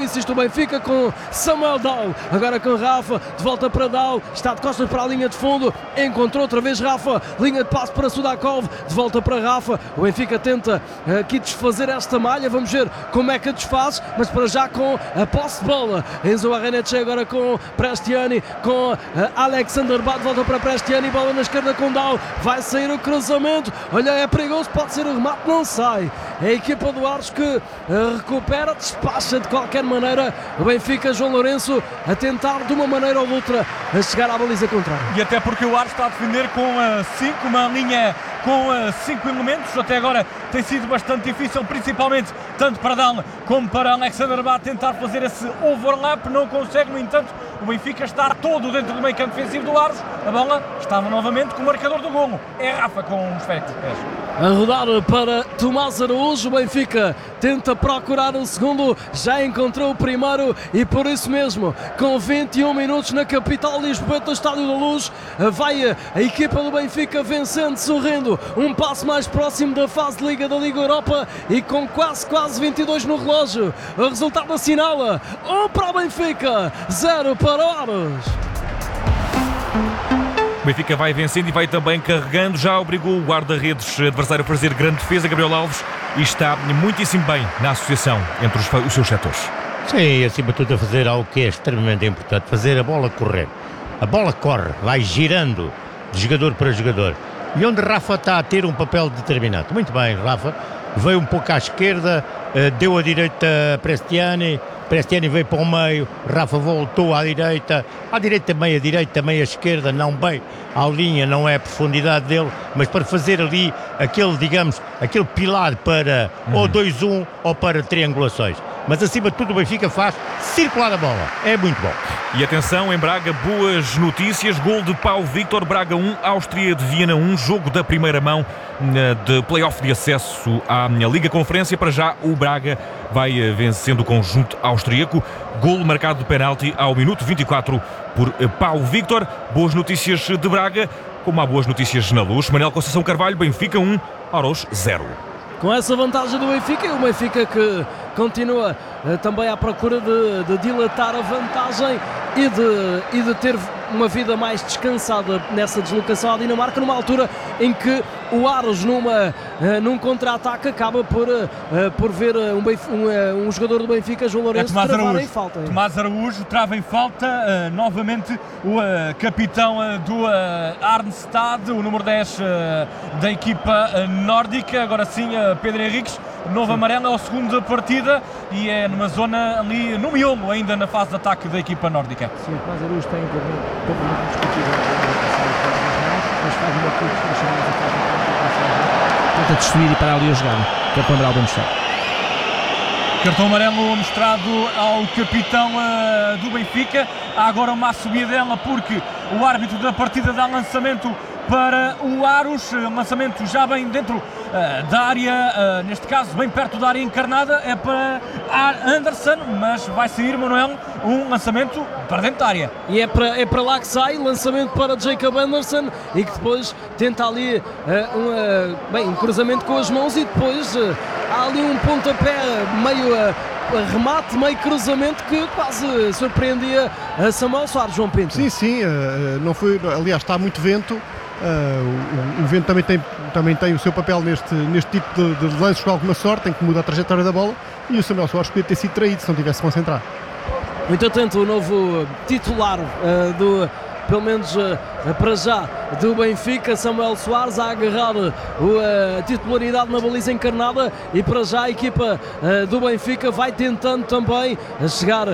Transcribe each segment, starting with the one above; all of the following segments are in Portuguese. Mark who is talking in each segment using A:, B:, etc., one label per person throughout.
A: benefícios do Benfica com Samuel Dal, agora com Rafa, de volta para Dal, está de costas para a linha de fundo, encontrou outra vez Rafa, linha de passe para Sudakov, de volta para Rafa, o Benfica tenta aqui desfazer esta malha, vamos ver como é que a desfaz, mas para já com a posse de bola, Enzo Arrenetxe agora com Prestiani, com Alexander Bá, de volta para Prestiani, bola na esquerda com Dal, vai sair o cruzamento, olha, é perigoso, pode ser o remate, não sai, é a equipa do Aros que recupera, despacha de qualquer maneira o Benfica. João Lourenço a tentar de uma maneira ou de outra a chegar à baliza contrária.
B: E até porque o Aros está a defender com uma linha com 5 elementos, até agora tem sido bastante difícil, principalmente tanto para Dan como para Alexander Bá tentar fazer esse overlap, não consegue, no entanto o Benfica está todo dentro do meio campo defensivo do Aros, a bola estava novamente com o marcador do golo, é Rafa com os pés.
A: A rodar para Tomás Araújo, o Benfica tenta procurar o segundo, já encontrou o primeiro e por isso mesmo, com 21 minutos na capital lisboeta, Estádio da Luz, vai a equipa do Benfica vencendo, sorrindo, um passo mais próximo da fase de Liga da Liga Europa e com quase 22 no relógio. O resultado assinala 1 para o Benfica, 0 para o Aros.
C: O Benfica vai vencendo e vai também carregando, já obrigou o guarda-redes adversário a fazer grande defesa, Gabriel Alves, e está muitíssimo bem na associação entre os seus setores.
D: Sim, acima de tudo a fazer algo que é extremamente importante, fazer a bola correr. A bola corre, vai girando de jogador para jogador. E onde Rafa está a ter um papel determinado. Muito bem, Rafa veio um pouco à esquerda, deu a direita a Prestiani veio para o meio, Rafa voltou à direita meia esquerda, não bem à linha, não é a profundidade dele, mas para fazer ali aquele pilar para ou 2-1 ou para triangulações. Mas acima de tudo o Benfica faz circular a bola, é muito bom.
C: E atenção, em Braga, boas notícias, gol de Pau Victor, Braga 1, Áustria de Viena 1, jogo da primeira mão de play-off de acesso à Liga Conferência. Para já o Braga vai vencendo o conjunto austríaco, gol marcado de penalti ao minuto 24 por Pau Victor. Boas notícias de Braga, como há boas notícias na Luz. Manuel Conceição Carvalho, Benfica 1, Aros 0.
A: Com essa vantagem do Benfica, o Benfica que continua também à procura de dilatar a vantagem e de ter uma vida mais descansada nessa deslocação à Dinamarca, numa altura em que o Aros num contra-ataque acaba por ver um jogador do Benfica, João Lourenço, travar em falta.
B: Tomás Araújo trava em falta, novamente o capitão do Arnstad, o número 10 da equipa nórdica, agora sim Pedro Henriques, novo amarelo, é o segundo da partida e é numa zona ali no miolo ainda na fase de ataque da equipa nórdica.
E: Sim, o Tomás Araújo tem completamente discutível, mas faz uma coisa que nós chamamos de fase tenta destruir e parar ali a jogada. Cartão amarelo bem mostrado.
B: Cartão amarelo mostrado ao capitão do Benfica. Há agora uma subidela porque o árbitro da partida dá lançamento para o Aros, lançamento já bem dentro da área, neste caso bem perto da área encarnada, é para Anderson, mas vai sair, Manuel, um lançamento para dentro da área.
A: E é para lá que sai, lançamento para Jacob Anderson e que depois tenta ali um cruzamento com as mãos e depois há ali um pontapé meio remate, meio cruzamento que quase surpreendia a Samuel Soares, João Pinto.
F: Sim, não foi, aliás está muito vento. O vento também tem o seu papel neste tipo de lances com alguma sorte, em que muda a trajetória da bola, e o Samuel Soares podia ter sido traído se não tivesse concentrado.
A: Muito atento o novo titular pelo menos para já, do Benfica, Samuel Soares, a agarrar a titularidade na baliza encarnada, e para já a equipa do Benfica vai tentando também chegar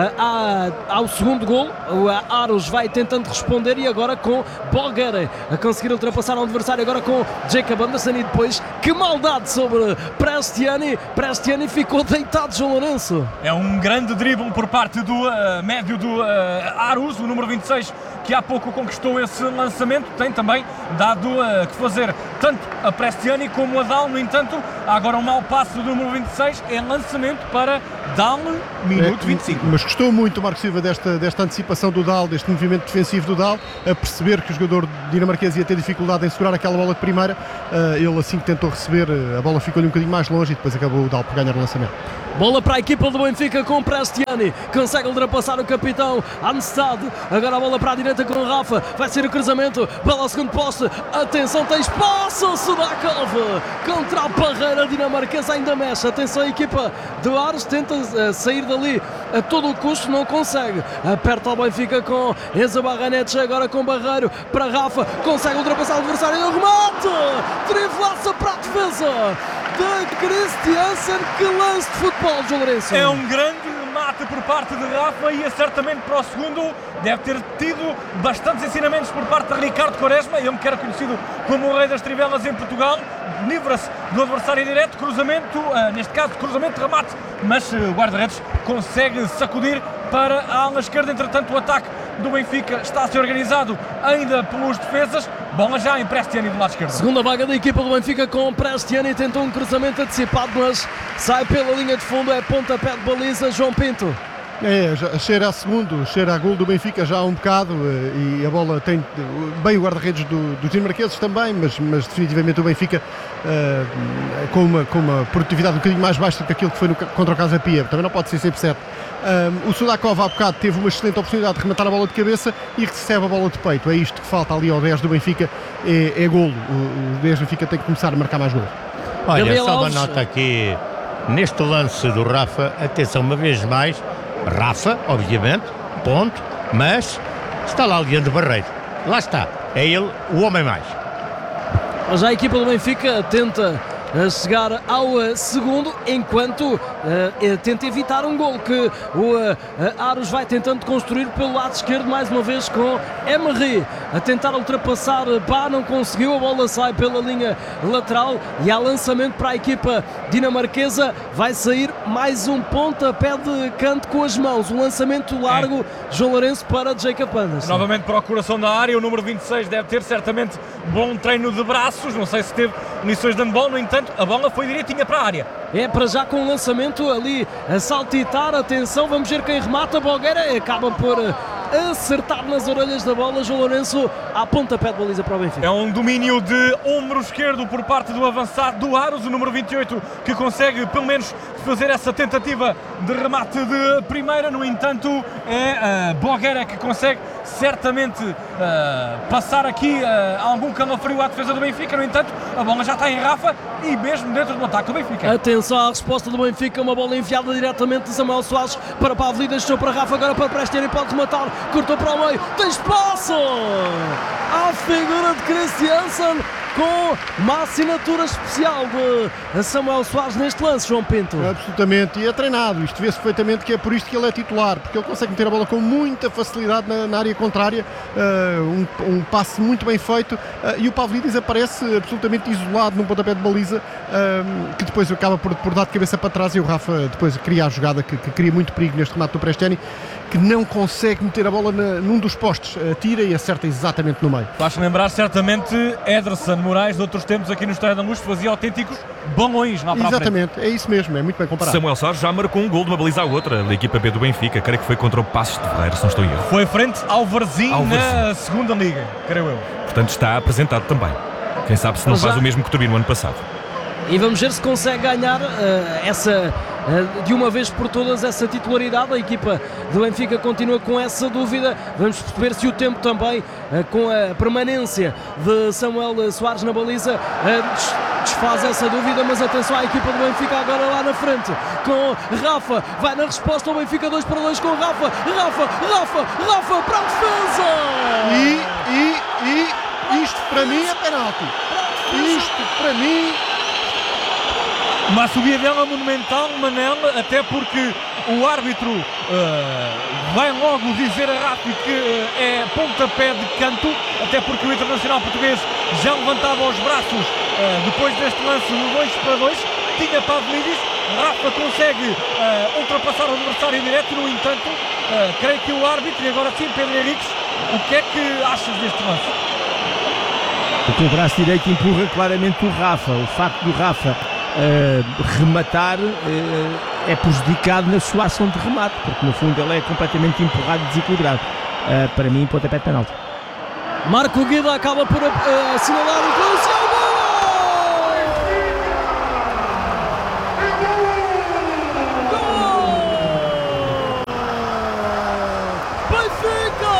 A: ao segundo gol. O Aros vai tentando responder, e agora com Boguer a conseguir ultrapassar o adversário, agora com Jacob Anderson, e depois que maldade sobre Prestiani ficou deitado, João Lourenço.
B: É um grande drible por parte do médio do Aros, o número 26, que há pouco conquistou esse lançamento. Tem também dado que fazer tanto a Prestiani como a Dal. No entanto, há agora um mau passo do número 26, é lançamento para Dal, minuto 25.
F: Mas gostou muito o Marco Silva desta antecipação do Dal, deste movimento defensivo do Dal, a perceber que o jogador dinamarquês ia ter dificuldade em segurar aquela bola de primeira. Ele, assim que tentou receber, a bola ficou-lhe um bocadinho mais longe e depois acabou o Dal por ganhar o lançamento.
A: Bola para a equipa do Benfica com Prestiani. Consegue ultrapassar o capitão Amstad. Agora a bola para a direita com o Rafa. Vai ser o cruzamento. Bola ao segundo poste. Atenção, tem espaço. Sudakov contra a barreira dinamarquesa. Ainda mexe. Atenção, a equipa do Aros tenta sair dali a todo o custo. Não consegue. Aperta o Benfica com Enzo Barranete. Agora com Barreiro para Rafa. Consegue ultrapassar o adversário. E o remate. Trivelaça para a defesa de Christiansen. Que lance de futebol, João Lourenço.
B: É um grande remate por parte de Rafa e certamente para o segundo deve ter tido bastantes ensinamentos por parte de Ricardo Quaresma, ele que era conhecido como o rei das trivelas em Portugal. Livra-se do adversário direto, cruzamento, neste caso cruzamento, remate, mas o guarda-redes consegue sacudir para a ala esquerda. Entretanto, o ataque do Benfica está a ser organizado ainda pelos defesas. Bola já em Prestiani do lado esquerdo.
A: Segunda vaga da equipa do Benfica com Prestiani. Tentou um cruzamento antecipado, mas sai pela linha de fundo. É pontapé de baliza, João Pinto.
F: Cheira a segundo, cheira a gol do Benfica já há um bocado, e a bola tem bem o guarda-redes dos dinamarqueses também, mas definitivamente o Benfica com uma produtividade um bocadinho mais baixa do que aquilo que foi contra o Casa Pia. Também não pode ser 100%. O Sudakov há bocado teve uma excelente oportunidade de rematar a bola de cabeça e recebe a bola de peito. É isto que falta ali ao 10 do Benfica, é golo. O 10 do Benfica tem que começar a marcar mais golos.
D: Olha,
A: Gabriel
D: só uma
A: Alves.
D: nota aqui neste lance do Rafa. Atenção, uma vez mais, Rafa, obviamente, ponto, mas está lá Leandro Barreiro. Lá está, é ele o homem mais.
A: Mas já a equipa do Benfica tenta chegar ao segundo, enquanto tenta evitar um gol que o Aros vai tentando construir pelo lado esquerdo, mais uma vez com Emery a tentar ultrapassar Bá, não conseguiu, a bola sai pela linha lateral e há lançamento para a equipa dinamarquesa. Vai sair mais um pontapé de canto com as mãos, um lançamento largo, João Lourenço, para Jacob Anderson.
B: Novamente procuração da área, o número 26 deve ter certamente bom treino de braços, não sei se teve lições de handball, no entanto a bola foi direitinha para a área.
A: É para já com o lançamento ali a saltitar, atenção, vamos ver quem remata. Bogueira acaba por acertar nas orelhas da bola. João Lourenço a pontapé de baliza para o Benfica.
B: É um domínio de ombro esquerdo por parte do avançado do Aros, o número 28, que consegue pelo menos fazer essa tentativa de remate de primeira. No entanto, é Bogueira que consegue certamente passar aqui algum calafrio à defesa do Benfica. No entanto, a bola já está em Rafa e mesmo dentro do ataque do Benfica.
A: Atenção à resposta do Benfica, uma bola enviada diretamente de Samuel Soares para Pavlidis, deixou para Rafa, agora para Prestiani, pode rematar, cortou para o meio, tem espaço! A figura de Christiansen com uma assinatura especial de Samuel Soares neste lance, João Pinto.
F: Absolutamente, e é treinado, isto vê-se perfeitamente que é por isto que ele é titular, porque ele consegue meter a bola com muita facilidade na área contrária, um passe muito bem feito, e o Pavlidis aparece absolutamente isolado num pontapé de baliza, que depois acaba por dar de cabeça para trás, e o Rafa depois cria a jogada que cria muito perigo neste remate do Prestiani, que não consegue meter a bola num dos postes, tira e acerta exatamente no meio.
B: Vais lembrar certamente Ederson Moraes de outros tempos aqui no Estádio da Luz, fazia autênticos balões lá para a frente.
F: Exatamente, é isso mesmo, é muito bem comparado.
C: Samuel Soares já marcou um gol de uma baliza à outra da equipa B do Benfica, creio que foi contra o Passos de Ferreira, se não estou em erro.
B: Foi frente ao Varzim na segunda liga, creio eu.
C: Portanto está apresentado também. Quem sabe se não faz o mesmo que Turino no ano passado.
A: E vamos ver se consegue ganhar de uma vez por todas essa titularidade. A equipa do Benfica continua com essa dúvida. Vamos perceber se o tempo também, com a permanência de Samuel Soares na baliza, desfaz essa dúvida. Mas atenção à equipa do Benfica agora lá na frente com Rafa, vai na resposta ao Benfica 2-2 com Rafa para a defesa!
F: E isto para mim é penalti. Isto para mim...
B: Uma subida monumental, Manel, até porque o árbitro vai logo dizer a Rafa que é pontapé de canto, até porque o internacional português já levantava os braços depois deste lance no 2-2, tinha Pavlidis, Rafa consegue ultrapassar o adversário direto. No entanto, creio que o árbitro, e agora sim Pedro Henriques, o que é que achas deste lance?
E: Porque o braço direito empurra claramente o Rafa. O facto do Rafa rematar é prejudicado na sua ação de remate, porque no fundo ele é completamente empurrado e desequilibrado. Para mim, pontapé de penalti.
A: Marco Guida acaba por assinalar o lance. Benfica!